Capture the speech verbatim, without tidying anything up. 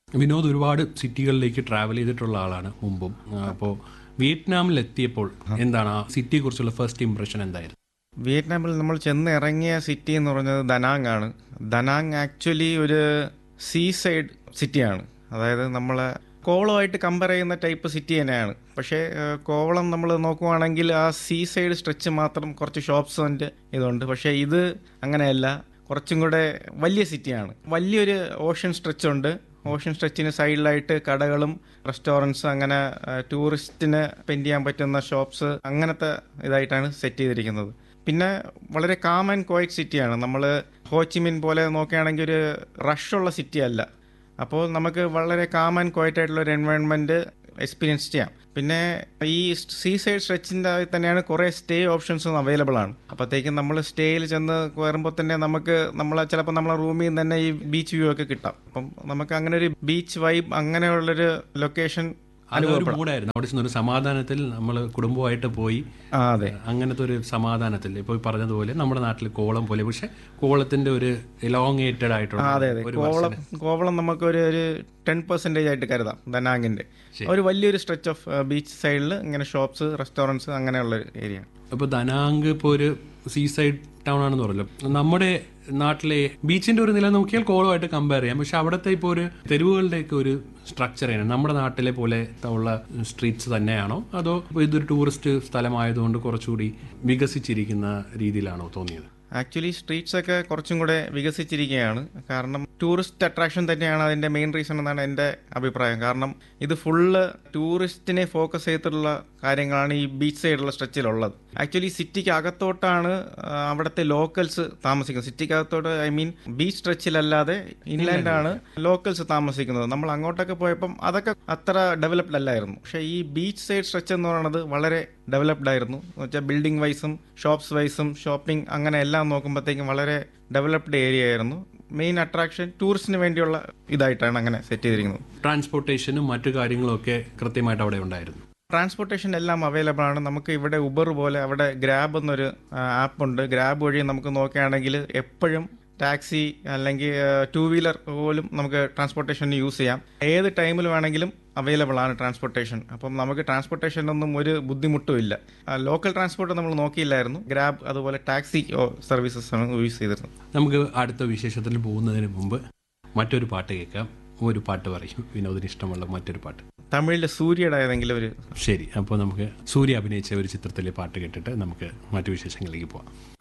വിനോദ് ഒരുപാട് സിറ്റികളിലേക്ക് ട്രാവൽ ചെയ്തിട്ടുള്ള ആളാണ് മുമ്പും. അപ്പോൾ വിയറ്റ്നാമിൽ എത്തിയപ്പോൾ എന്താണ് ആ സിറ്റിയെ കുറിച്ചുള്ള ഫസ്റ്റ് ഇംപ്രഷൻ എന്തായിരുന്നു? വിയറ്റ്നാമിൽ നമ്മൾ ചെന്ന് ഇറങ്ങിയ സിറ്റി എന്ന് പറഞ്ഞത് ദനാങ് ആണ്. ദനാങ് ആക്ച്വലി ഒരു സീ സൈഡ് സിറ്റിയാണ്. അതായത് നമ്മളെ കോവളമായിട്ട് കമ്പയർ ചെയ്യുന്ന ടൈപ്പ് സിറ്റി തന്നെയാണ്. പക്ഷേ കോവളം നമ്മൾ നോക്കുവാണെങ്കിൽ ആ സീ സൈഡ് സ്ട്രെച്ച് മാത്രം കുറച്ച് ഷോപ്സ് ഉണ്ട് ഇതുണ്ട്. പക്ഷേ ഇത് അങ്ങനെയല്ല, കുറച്ചും കൂടെ വലിയ സിറ്റിയാണ്. വലിയൊരു ഓഷ്യൻ സ്ട്രെച്ച് ഉണ്ട്. ഓഷ്യൻ സ്ട്രെച്ചിന് സൈഡിലായിട്ട് കടകളും റെസ്റ്റോറൻറ്റ്സ്, അങ്ങനെ ടൂറിസ്റ്റിന് സ്പെൻഡ് ചെയ്യാൻ പറ്റുന്ന ഷോപ്സ്, അങ്ങനത്തെ ഇതായിട്ടാണ് സെറ്റ് ചെയ്തിരിക്കുന്നത്. പിന്നെ വളരെ കാം ആൻഡ് ക്വയറ്റ് സിറ്റിയാണ്. നമ്മൾ ഹോച്ചിമിൻ പോലെ നോക്കുകയാണെങ്കിൽ ഒരു റഷുള്ള സിറ്റി അല്ല. അപ്പോൾ നമുക്ക് വളരെ കാം ആൻഡ് ക്വയറ്റ് ആയിട്ടുള്ള ഒരു എൻവയോൺമെൻറ്റ് എക്സ്പീരിയൻസ് ചെയ്യാം. പിന്നെ ഈ സീ സൈഡ് സ്ട്രെച്ചിൻ്റെ തന്നെയാണ് കുറേ സ്റ്റേ ഓപ്ഷൻസും അവൈലബിൾ ആണ്. അപ്പോഴത്തേക്കും നമ്മൾ സ്റ്റേയിൽ ചെന്ന് കയറുമ്പോൾ തന്നെ നമുക്ക് നമ്മളെ ചിലപ്പോൾ നമ്മളെ റൂമിൽ നിന്ന് തന്നെ ഈ ബീച്ച് വ്യൂ ഒക്കെ കിട്ടാം. അപ്പം നമുക്ക് അങ്ങനെ ഒരു ബീച്ച് വൈബ് അങ്ങനെയുള്ളൊരു ലൊക്കേഷൻ മൂടായിരുന്നു അവിടെ ചെന്നൊരു സമാധാനത്തിൽ നമ്മൾ കുടുംബമായിട്ട് പോയി. അതെ, അങ്ങനത്തെ ഒരു സമാധാനത്തിൽ ഇപ്പോൾ പറഞ്ഞതുപോലെ നമ്മുടെ നാട്ടിൽ കോവളം പോലെ, പക്ഷെ കോവളത്തിന്റെ ഒരു എലോങ്ങേറ്റഡ് ആയിട്ടുള്ള. അതെ അതെ കോവളം കോവളം നമുക്ക് ഒരു ഒരു ടെൻ പെർസെൻറ്റേജ് ആയിട്ട് കരുതാം. ദനാങ്ങിന്റെ ഒരു വലിയൊരു സ്ട്രെച്ച് ഓഫ് ബീച്ച് സൈഡിൽ ഇങ്ങനെ ഷോപ്സ്, റെസ്റ്റോറൻറ്റ്സ് അങ്ങനെയുള്ള ഏരിയ. അപ്പോൾ ദനാങ് ഇപ്പോൾ ഒരു സീ സൈഡ് ടൗൺ ആണെന്ന് പറഞ്ഞല്ലോ. നമ്മുടെ നാട്ടിലെ ബീച്ചിന്റെ ഒരു നില നോക്കിയാൽ കോവളമായിട്ട് കമ്പയർ ചെയ്യാം. പക്ഷെ അവിടുത്തെ ഇപ്പോൾ ഒരു തെരുവുകളുടെയൊക്കെ ഒരു സ്ട്രക്ചർ ആണ് നമ്മുടെ നാട്ടിലെ പോലെ ഉള്ള സ്ട്രീറ്റ്സ് തന്നെയാണോ, അതോ ഇതൊരു ടൂറിസ്റ്റ് സ്ഥലമായതുകൊണ്ട് കുറച്ചുകൂടി വികസിച്ചിരിക്കുന്ന രീതിയിലാണോ തോന്നിയത്? ആക്ച്വലി സ്ട്രീറ്റ്സ് ഒക്കെ കുറച്ചും കൂടെ വികസിച്ചിരിക്കുകയാണ്. കാരണം ടൂറിസ്റ്റ് അട്രാക്ഷൻ തന്നെയാണ് അതിൻ്റെ മെയിൻ റീസൺ എന്നാണ് എൻ്റെ അഭിപ്രായം. കാരണം ഇത് ഫുള്ള് ടൂറിസ്റ്റിനെ ഫോക്കസ് ചെയ്തിട്ടുള്ള കാര്യങ്ങളാണ് ഈ ബീച്ച് സൈഡുള്ള സ്ട്രെച്ചിലുള്ളത്. ആക്ച്വലി സിറ്റിക്ക് അകത്തോട്ടാണ് അവിടുത്തെ ലോക്കൽസ് താമസിക്കുന്നത്. സിറ്റിക്ക് അകത്തോട്ട്, ഐ മീൻ ബീച്ച് സ്ട്രെച്ചിലല്ലാതെ ഇൻലാൻഡാണ് ലോക്കൽസ് താമസിക്കുന്നത്. നമ്മൾ അങ്ങോട്ടൊക്കെ പോയപ്പം അതൊക്കെ അത്ര ഡെവലപ്ഡ് അല്ലായിരുന്നു. പക്ഷേ ഈ ബീച്ച് സൈഡ് സ്ട്രെച്ച് എന്ന് പറയുന്നത് വളരെ ഡെവലപ്ഡ് ആയിരുന്നു. എന്ന് വെച്ചാൽ ബിൽഡിംഗ് വൈസും ഷോപ്സ് വൈസും ഷോപ്പിംഗ് അങ്ങനെ എല്ലാം നോക്കുമ്പോഴത്തേക്കും വളരെ ഡെവലപ്ഡ് ഏരിയ ആയിരുന്നു. മെയിൻ അട്രാക്ഷൻ ടൂറിസ്റ്റിന് വേണ്ടിയുള്ള ഇതായിട്ടാണ് അങ്ങനെ സെറ്റ് ചെയ്തിരിക്കുന്നത്. ട്രാൻസ്പോർട്ടേഷനും മറ്റു കാര്യങ്ങളും ഒക്കെ കൃത്യമായിട്ട് അവിടെ ഉണ്ടായിരുന്നു. ട്രാൻസ്പോർട്ടേഷൻ എല്ലാം അവൈലബിൾ ആണ്. നമുക്ക് ഇവിടെ ഉബർ പോലെ അവിടെ ഗ്രാബ് എന്നൊരു ആപ്പ് ഉണ്ട്. ഗ്രാബ് വഴി നമുക്ക് നോക്കുകയാണെങ്കിൽ എപ്പോഴും ടാക്സി അല്ലെങ്കിൽ ടു വീലർ പോലും നമുക്ക് ട്രാൻസ്പോർട്ടേഷന് യൂസ് ചെയ്യാം. ഏത് ടൈമിൽ വേണമെങ്കിലും അവൈലബിൾ ആണ് ട്രാൻസ്പോർട്ടേഷൻ. അപ്പം നമുക്ക് ട്രാൻസ്പോർട്ടേഷനൊന്നും ഒരു ബുദ്ധിമുട്ടും ഇല്ല. ലോക്കൽ ട്രാൻസ്പോർട്ട് നമ്മൾ നോക്കിയില്ലായിരുന്നു. ഗ്രാബ് അതുപോലെ ടാക്സി സർവീസസ് ആണ് യൂസ് ചെയ്തിരുന്നത്. നമുക്ക് അടുത്ത വിശേഷത്തിൽ പോകുന്നതിന് മുമ്പ് മറ്റൊരു പാട്ട് കേൾക്കാം. ഒരു പാട്ട് പറയും, വിനോദിന് ഇഷ്ടമുള്ള മറ്റൊരു പാട്ട്. തമിഴിലെ സൂര്യയുടെ ഏതെങ്കിലും ഒരു. ശരി, അപ്പോൾ നമുക്ക് സൂര്യ അഭിനയിച്ച ഒരു ചിത്രത്തിലെ പാട്ട് കേട്ടിട്ട് നമുക്ക് മറ്റു വിശേഷങ്ങളിലേക്ക് പോകാം.